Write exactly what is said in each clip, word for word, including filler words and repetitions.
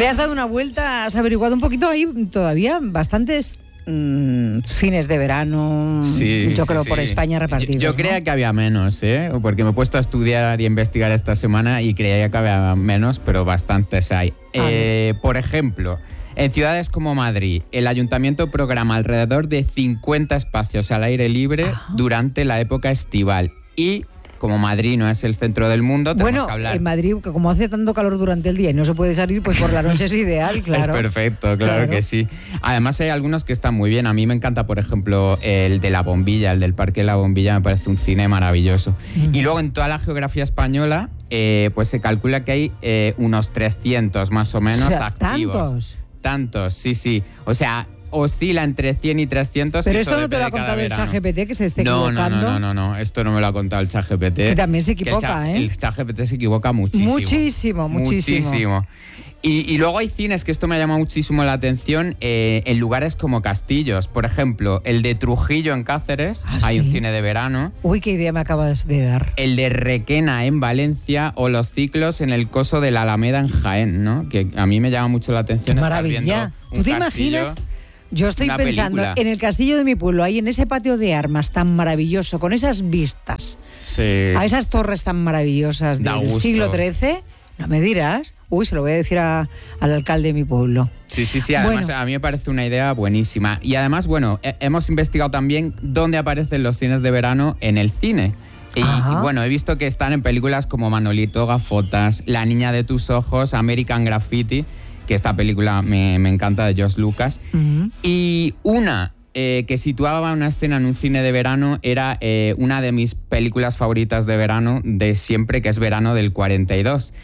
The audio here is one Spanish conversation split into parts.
Le has dado una vuelta, has averiguado un poquito, hay todavía bastantes mmm, cines de verano, sí, yo creo, sí, por sí. España repartidos. Yo, yo ¿no? creía que había menos, ¿eh? Porque me he puesto a estudiar y a investigar esta semana y creía que había menos, pero bastantes hay. Ah, eh, por ejemplo, en ciudades como Madrid, el ayuntamiento programa alrededor de cincuenta espacios al aire libre ah. durante la época estival. Y como Madrid no es el centro del mundo, tenemos bueno, que hablar. En Madrid, que como hace tanto calor durante el día y no se puede salir, pues por la noche es ideal, claro. Es perfecto, claro, Claro. que sí. Además hay algunos que están muy bien. A mí me encanta, por ejemplo, el de La Bombilla, el del Parque de La Bombilla, me parece un cine maravilloso. Mm. Y luego en toda la geografía española, eh, pues se calcula que hay eh, unos trescientos más o menos O sea, activos. ¿tantos? Tantos, sí, sí. O sea, oscila entre cien y trescientos. Pero y esto eso no te lo depende ha de cada contado el verano. ChatGPT, que se esté No, equivocando. no, no, no, no, no, esto no me lo ha contado el ChatGPT. Que también se Que equivoca, el, ¿eh? El ChatGPT se equivoca muchísimo. Muchísimo, muchísimo. Muchísimo. Y, y luego hay cines, que esto me ha llamado muchísimo la atención, eh, en lugares como castillos. Por ejemplo, el de Trujillo en Cáceres, ¿Ah, hay sí? un cine de verano. Uy, qué idea me acabas de dar. El de Requena en Valencia o los ciclos en el Coso de la Alameda en Jaén, ¿no? Que a mí me llama mucho la atención Qué estar maravilla. viendo un ¿Tú te castillo, imaginas? Yo estoy una pensando película. en el castillo de mi pueblo, ahí en ese patio de armas tan maravilloso, con esas vistas, Sí. a esas torres tan maravillosas Da del gusto. siglo trece, no me dirás. Uy, se lo voy a decir a- al alcalde de mi pueblo. Sí, sí, sí. Además, Bueno. a mí me parece una idea buenísima. Y además, bueno, he- hemos investigado también dónde aparecen los cines de verano en el cine. Y, Ajá. y bueno, he visto que están en películas como Manolito Gafotas, La niña de tus ojos, American Graffiti, que esta película me, me encanta, de George Lucas. Ujú. Y una eh, que situaba una escena en un cine de verano era eh, una de mis películas favoritas de verano de siempre, que es Verano del cuarenta y dos.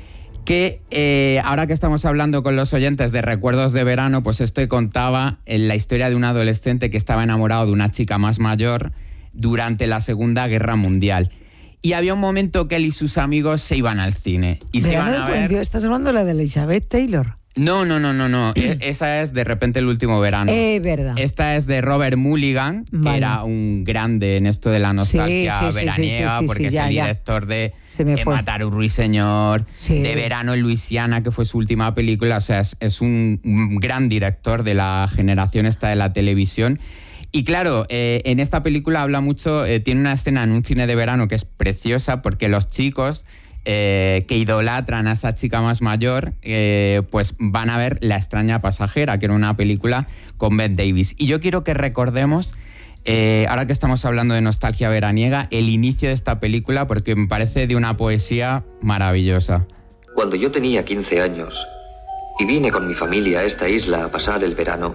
Que eh, ahora que estamos hablando con los oyentes de recuerdos de verano, pues esto contaba en la historia de un adolescente que estaba enamorado de una chica más mayor durante la Segunda Guerra Mundial. Y había un momento que él y sus amigos se iban al cine. Y se Verano iban a del ver... cuarenta y dos, ¿estás hablando de la de Elizabeth Taylor? No, no, no, no, no. E- esa es De repente el último verano. Eh, verdad. Esta es de Robert Mulligan, que Vale. era un grande en esto de la nostalgia Sí, sí, sí, veraniega, sí, sí, sí, porque sí, es ya, el ya. director de, Se me de fue. Matar a un ruiseñor, Sí. de Verano en Luisiana, que fue su última película. O sea, es, es un, un gran director de la generación esta de la televisión. Y claro, eh, en esta película habla mucho, eh, tiene una escena en un cine de verano que es preciosa, porque los chicos eh, que idolatran a esa chica más mayor, eh, pues van a ver La extraña pasajera, que era una película con Bette Davis. Y yo quiero que recordemos, eh, ahora que estamos hablando de nostalgia veraniega, el inicio de esta película, porque me parece de una poesía maravillosa. Cuando yo tenía quince años y vine con mi familia a esta isla a pasar el verano,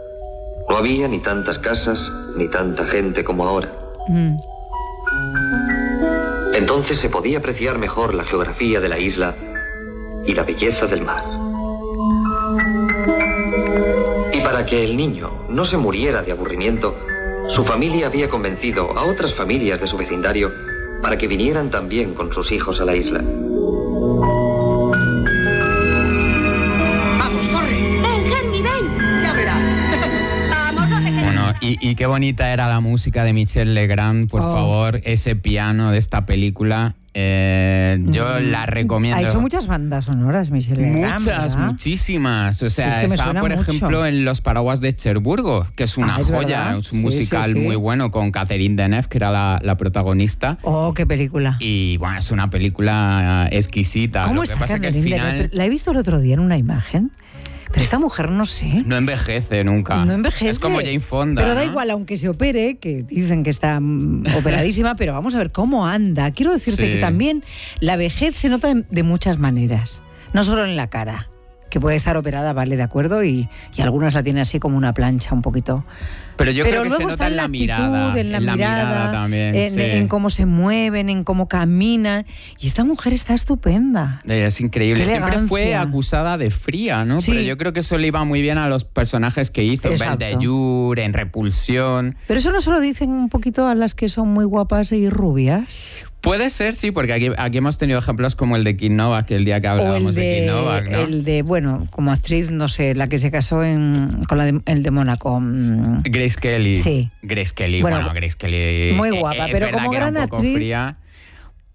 no había ni tantas casas ni tanta gente como ahora. Mm. Entonces se podía apreciar mejor la geografía de la isla y la belleza del mar. Y para que el niño no se muriera de aburrimiento, su familia había convencido a otras familias de su vecindario para que vinieran también con sus hijos a la isla. ¡Vamos, corre! ¡Ven, Henry, ven! ¡Ya verás! ¡Vamos, no te quedes! Bueno, y, y qué bonita era la música de Michel Legrand, por Oh. favor, ese piano de esta película. Eh, yo Mm. la recomiendo. Ha hecho muchas bandas sonoras, Michelle Legrand, Muchas, ¿verdad? muchísimas. O sea, Sí, es que me estaba, suena por mucho. ejemplo, en Los Paraguas de Cherburgo, que es una Ah, es joya, verdad. es un Sí, musical sí, sí. muy bueno con Catherine Deneuve, que era la, la protagonista. Oh, qué película. Y bueno, es una película exquisita. ¿Cómo Lo está que pasa es que al Catherine final Deneuve? La he visto el otro día en una imagen, pero esta mujer no sé. no envejece nunca. No envejece. Es como Jane Fonda. Pero da ¿no? igual, aunque se opere, que dicen que está mm, operadísima, pero vamos a ver cómo anda. Quiero decirte Sí. que también la vejez se nota de, de muchas maneras, no solo en la cara, que puede estar operada, vale, de acuerdo, y, y algunas la tienen así como una plancha un poquito. Pero yo pero creo que luego se está nota en la, actitud, mirada. en la, mirada, también. en, sí. en cómo se mueven, en cómo caminan. Y esta mujer está estupenda. Es increíble. Qué Siempre fue elegancia. acusada de fría, ¿no? Sí. Pero yo creo que eso le iba muy bien a los personajes que hizo. En Exacto. Ben-Hur, en Repulsión. Pero eso no se lo dicen un poquito a las que son muy guapas y rubias. Puede ser, sí, porque aquí, aquí hemos tenido ejemplos como el de Kim Novak, el día que O hablábamos el de, de, Kim Novak, ¿no? el de, bueno, como actriz, no sé, la que se casó en, con la de, el de Mónaco. mm, Grace Kelly. Sí. Grace Kelly, Bueno, bueno, Grace Kelly. muy eh, guapa, es pero verdad como que era gran un poco actriz- fría.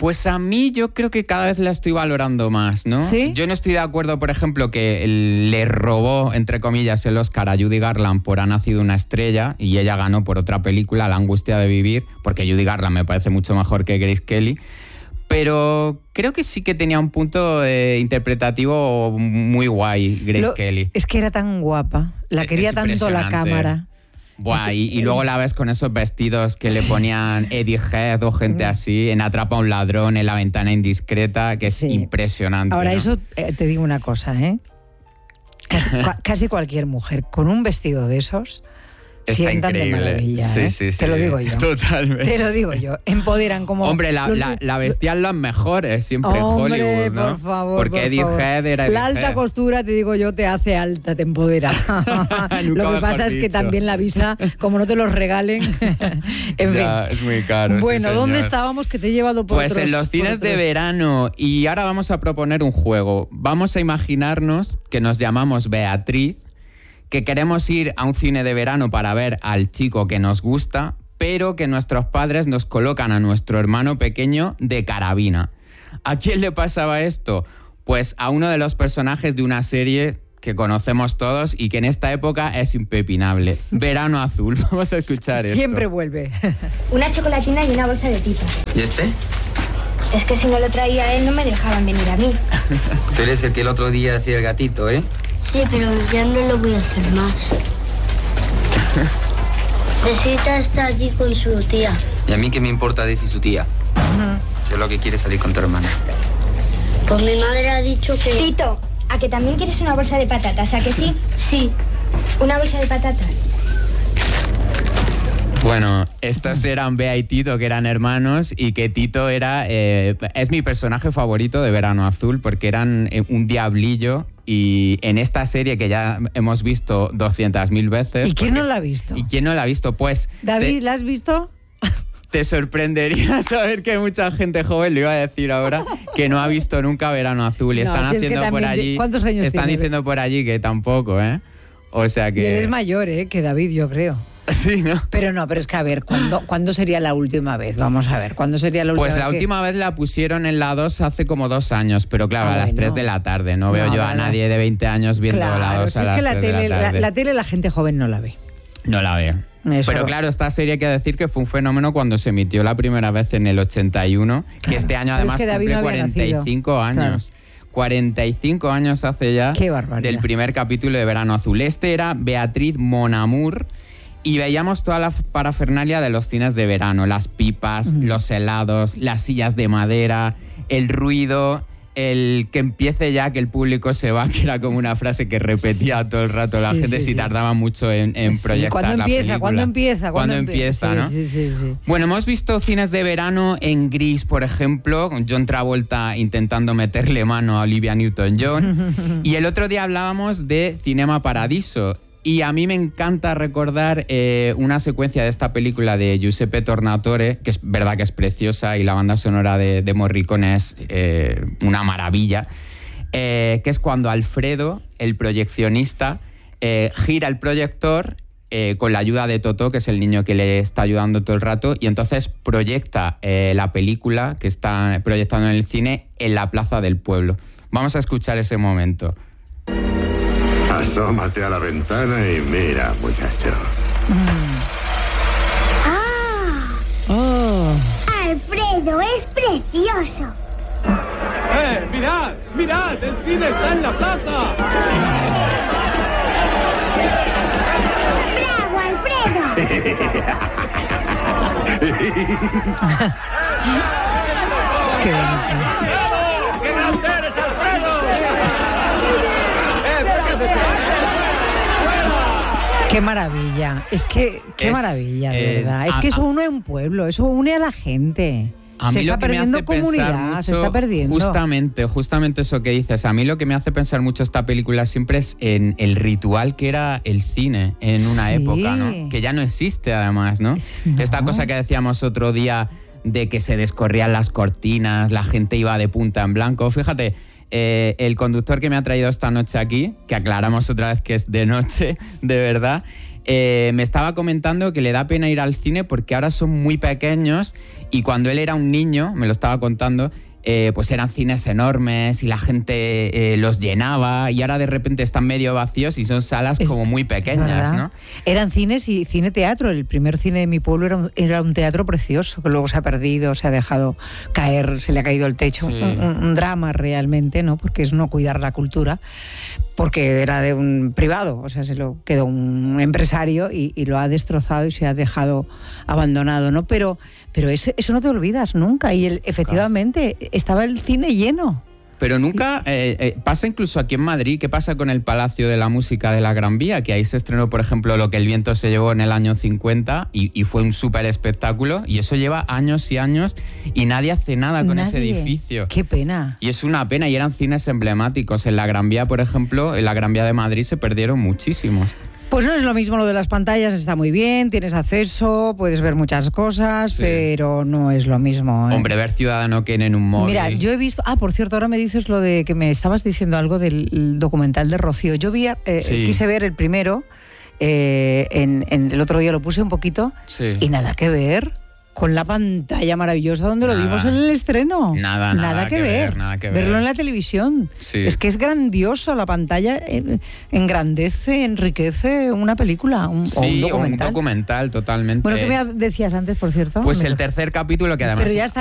Pues a mí yo creo que cada vez la estoy valorando más, ¿no? ¿Sí? Yo no estoy de acuerdo, por ejemplo, que le robó, entre comillas, el Oscar a Judy Garland por Ha nacido una estrella y ella ganó por otra película, La angustia de vivir, porque Judy Garland me parece mucho mejor que Grace Kelly. Pero creo que sí que tenía un punto eh, interpretativo muy guay, Grace Lo, Kelly. Es que era tan guapa, la quería es tanto la cámara. Buah, y, y luego la ves con esos vestidos que le ponían Eddie Head o gente así, en Atrapa a un ladrón, en La ventana indiscreta, que es Sí. impresionante. Ahora, ¿no? eso eh, te digo una cosa, ¿eh? Casi, casi cualquier mujer con un vestido de esos Está sientan increíble. de maravilla. Sí, ¿eh? sí, sí. Te lo digo yo. Totalmente. Te lo digo yo. Empoderan como... Hombre, la, los- la, la vestían las mejores siempre en Hombre, Hollywood, ¿no? por favor, Porque por Eddie favor. Head era Eddie La alta Head. costura, te digo yo, te hace alta, te empodera. Nunca Lo que mejor pasa es que dicho. también la visa, como no te los regalen, en Ya, fin. es muy caro. sí, Bueno, ¿dónde señor. estábamos que te he llevado por Pues otros- en los por cines de otros- verano. Y ahora vamos a proponer un juego. Vamos a imaginarnos que nos llamamos Beatriz, que queremos ir a un cine de verano para ver al chico que nos gusta, pero que nuestros padres nos colocan a nuestro hermano pequeño de carabina. ¿A quién le pasaba esto? Pues a uno de los personajes de una serie que conocemos todos y que en esta época es impepinable. Verano Azul. Vamos a escuchar esto. Siempre vuelve. Una chocolatina y una bolsa de pipas. ¿Y este? Es que si no lo traía él no me dejaban venir a mí. Tú eres el que el otro día hacía el gatito, ¿eh? Sí, pero ya no lo voy a hacer más. Necesita estar allí con su tía. ¿Y a mí qué me importa de si su tía? Yo lo que quiere es salir con tu hermana. Pues mi madre ha dicho que... Tito, ¿a que también quieres una bolsa de patatas? ¿A que sí? Sí. Una bolsa de patatas. Bueno, estos eran Bea y Tito, que eran hermanos, y que Tito era eh, es mi personaje favorito de Verano Azul, porque eran eh, un diablillo, y en esta serie que ya hemos visto doscientas mil veces... ¿Y quién porque no la es- ha visto? ¿Y quién no la ha visto? Pues David, te, ¿la has visto? te sorprendería saber que mucha gente joven, lo iba a decir ahora, que no ha visto nunca Verano Azul, y No, están si es que haciendo por también- allí... ¿cuántos años Están tiene? diciendo por allí que tampoco, ¿eh? O sea Y que... él es mayor, ¿eh? Que David, yo creo. Sí, ¿no? Pero no, pero es que a ver, ¿cuándo, ¿cuándo sería la última vez? Vamos a ver, ¿cuándo sería la última Pues vez? la que- última vez la pusieron en la dos hace como dos años, pero claro, Ah, a las bueno. tres de la tarde. No veo No, yo a vale. nadie de veinte años viendo la Claro, dos si a es las que la tres de tele, la la, tarde. la tele la gente joven no la ve. No la veo. Eso. Pero claro, esta serie hay que decir que fue un fenómeno cuando se emitió la primera vez en el ochenta y uno, que Claro. este año Pero es además que David cumple no había cuarenta y cinco nacido. años. cuarenta y cinco años hace ya Qué barbaridad. del primer capítulo de Verano Azul. Este era Beatriz Mon Amour, y veíamos toda la parafernalia de los cines de verano, las pipas, Mm. los helados, las sillas de madera, el ruido, el que empiece ya, que el público se va, que era como una frase que repetía todo el rato la Sí, gente sí, si sí. tardaba mucho en, en Sí, proyectar ¿cuándo la empieza? película. ¿Cuándo empieza? ¿Cuándo empie- empieza, sí, no? Sí, sí, sí. Bueno, hemos visto cines de verano en Gris, por ejemplo, con John Travolta intentando meterle mano a Olivia Newton-John. Y el otro día hablábamos de Cinema Paradiso. Y a mí me encanta recordar eh, una secuencia de esta película de Giuseppe Tornatore, que es verdad que es preciosa, y la banda sonora de, de Morricone es eh, una maravilla, eh, que es cuando Alfredo, el proyeccionista, eh, gira el proyector eh, con la ayuda de Totó, que es el niño que le está ayudando todo el rato, y entonces proyecta eh, la película que está proyectando en el cine en la plaza del pueblo. Vamos a escuchar ese momento. Asómate a la ventana y mira, muchacho. Oh. Alfredo, es precioso. ¡Eh, mirad! ¡Mirad! ¡El cine está en la plaza! ¡Bravo, Alfredo! Qué bonito. ¡Bravo! ¡Qué grande eres, Alfredo! ¡Eh, véngate! Qué maravilla. Es que, qué Es, maravilla, de eh, verdad. Es a- que eso a- une un pueblo, eso une a la gente. A se mí está lo que me perdiendo hace comunidad, pensar se mucho, está perdiendo. Justamente, justamente eso que dices. A mí lo que me hace pensar mucho esta película siempre es en el ritual que era el cine en una Sí. época, ¿no? Que ya no existe además, ¿no? No. Esta cosa que decíamos otro día de que se descorrían las cortinas, la gente iba de punta en blanco. Fíjate, eh, el conductor que me ha traído esta noche aquí, que aclaramos otra vez que es de noche, de verdad, eh, me estaba comentando que le da pena ir al cine porque ahora son muy pequeños y cuando él era un niño, me lo estaba contando, Eh, pues eran cines enormes y la gente eh, los llenaba y ahora de repente están medio vacíos y son salas como muy pequeñas, ¿no? Eran cines y cine-teatro. El primer cine de mi pueblo era un, era un teatro precioso que luego se ha perdido, se ha dejado caer, se le ha caído el techo. Sí. Un, un, un drama realmente, ¿no? Porque es no cuidar la cultura, porque era de un privado, o sea, se lo quedó un empresario y, y lo ha destrozado y se ha dejado abandonado, ¿no? Pero, pero eso, eso no te olvidas nunca y el, efectivamente estaba el cine lleno. Pero nunca eh, eh, pasa incluso aquí en Madrid. ¿Qué pasa con el Palacio de la Música de la Gran Vía? Que ahí se estrenó, por ejemplo, Lo que el viento se llevó en el año cincuenta y, y fue un súper espectáculo y eso lleva años y años y nadie hace nada con nadie. ese edificio. Qué pena. Y es una pena y eran cines emblemáticos. En la Gran Vía, por ejemplo, en la Gran Vía de Madrid se perdieron muchísimos. Pues no es lo mismo lo de las pantallas, está muy bien, tienes acceso, puedes ver muchas cosas, sí. pero no es lo mismo. ¿eh? Hombre, ver Ciudadano Kane en un móvil. Mira, yo he visto... Ah, por cierto, ahora me dices lo de que me estabas diciendo algo del documental de Rocío. Yo vi, eh, sí. quise ver el primero, eh, en, en el otro día lo puse un poquito, sí. y nada que ver con la pantalla maravillosa donde nada. Lo vimos en el estreno. Nada, nada, nada que, que ver, ver. Nada que ver. Verlo en la televisión. Sí. Es que es grandioso, la pantalla eh, engrandece, enriquece una película, un, sí, o un documental. un documental, totalmente. Bueno, ¿qué me decías antes, por cierto? Pues el tercer capítulo que además... Pero ya está